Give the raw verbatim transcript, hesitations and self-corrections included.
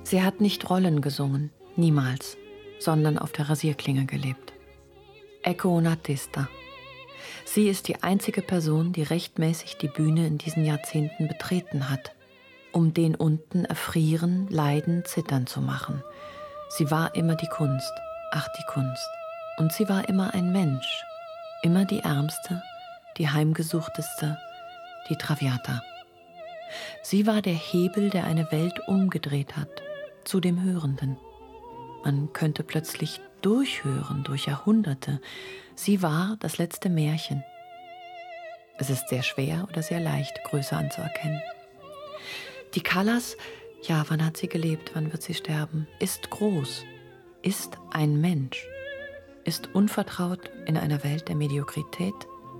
Sie hat nicht Rollen gesungen, niemals, sondern auf der Rasierklinge gelebt. Ecco un'artista. Sie ist die einzige Person, die rechtmäßig die Bühne in diesen Jahrzehnten betreten hat, um den unten erfrieren, leiden, zittern zu machen. Sie war immer die Kunst, ach die Kunst. Und sie war immer ein Mensch, immer die Ärmste, die Heimgesuchteste, die Traviata. Sie war der Hebel, der eine Welt umgedreht hat, zu dem Hörenden. Man könnte plötzlich durchhören durch Jahrhunderte. Sie war das letzte Märchen. Es ist sehr schwer oder sehr leicht, Größe anzuerkennen. Die Callas, ja, wann hat sie gelebt, wann wird sie sterben, ist groß, ist ein Mensch, ist unvertraut in einer Welt der Mediokrität,